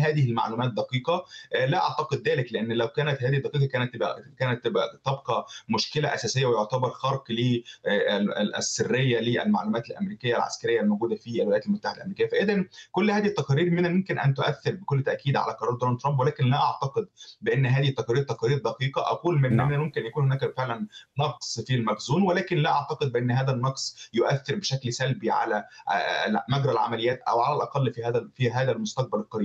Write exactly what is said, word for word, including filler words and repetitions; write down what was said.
هذه المعلومات دقيقة؟ لا أعتقد ذلك، لأن لو كانت هذه دقيقة كانت تبقى كانت تبقى تبقى مشكلة أساسية ويعتبر خرق ل السرية للمعلومات الأمريكية العسكرية الموجودة في الولايات المتحدة الأمريكية. فإذا كل هذه التقارير من الممكن أن تؤثر بكل تأكيد على قرار دونالد ترامب، ولكن لا أعتقد بأن هذه التقارير تقارير دقيقة. أقول من نعم. من الممكن يكون هناك فعلًا نقص في المخزون، ولكن لا أعتقد بأن هذا النقص يؤثر بشكل سلبي على آآ مجرى العمليات، أو على الأقل في هذا في هذا المستقبل القريب.